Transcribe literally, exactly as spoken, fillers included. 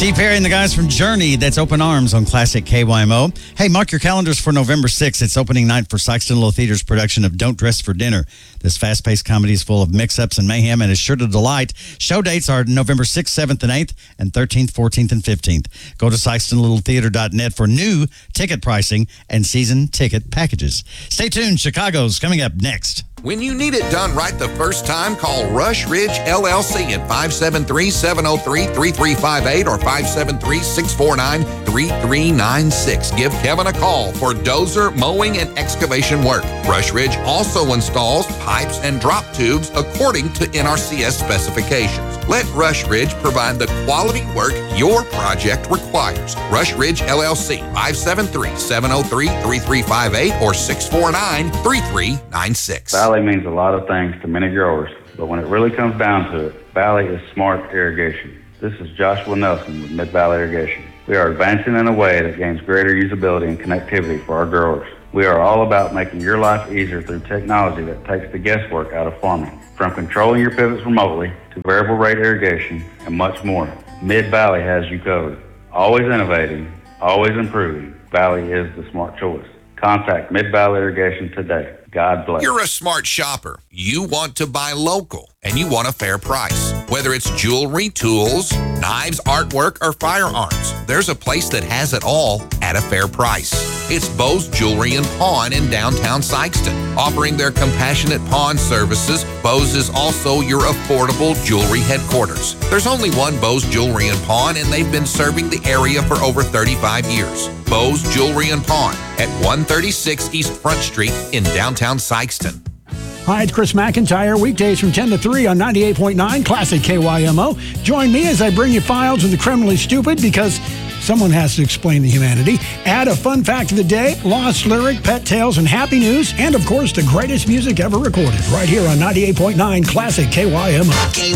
Steve Perry and the guys from Journey. That's Open Arms on Classic K Y M O. Hey, mark your calendars for November sixth. It's opening night for Sikeston Little Theater's production of Don't Dress for Dinner. This fast-paced comedy is full of mix-ups and mayhem and is sure to delight. Show dates are November sixth, seventh, and eighth, and thirteenth, fourteenth, and fifteenth. Go to Sikeston Little Theater dot net for new ticket pricing and season ticket packages. Stay tuned. Chicago's coming up next. When you need it done right the first time, call Rush Ridge L L C at five seven three, seven oh three, three three five eight or five seven three, six four nine, three three nine six. Give Kevin a call for dozer, mowing, and excavation work. Rush Ridge also installs pipes and drop tubes according to N R C S specifications. Let Rush Ridge provide the quality work your project requires. Rush Ridge L L C, five seven three, seven oh three, three three five eight or six four nine, three three nine six. Valley means a lot of things to many growers, but when it really comes down to it, Valley is smart irrigation. This is Joshua Nelson with Mid-Valley Irrigation. We are advancing in a way that gains greater usability and connectivity for our growers. We are all about making your life easier through technology that takes the guesswork out of farming. From controlling your pivots remotely to variable rate irrigation and much more, Mid-Valley has you covered. Always innovating, always improving, Valley is the smart choice. Contact Mid-Valley Irrigation today. God bless. You're a smart shopper. You want to buy local, and you want a fair price. Whether it's jewelry, tools, knives, artwork, or firearms, there's a place that has it all at a fair price. It's Bo's Jewelry and Pawn in downtown Sikeston. Offering their compassionate pawn services, Bo's is also your affordable jewelry headquarters. There's only one Bo's Jewelry and Pawn, and they've been serving the area for over thirty-five years. Bo's Jewelry and Pawn at one thirty-six East Front Street in downtown Sikeston. Hi, it's Chris McIntyre, weekdays from ten to three on ninety-eight point nine Classic K Y M O. Join me as I bring you files of the criminally stupid because someone has to explain the humanity. Add a fun fact of the day, lost lyric, pet tales, and happy news, and of course, the greatest music ever recorded right here on ninety-eight point nine Classic K Y M O.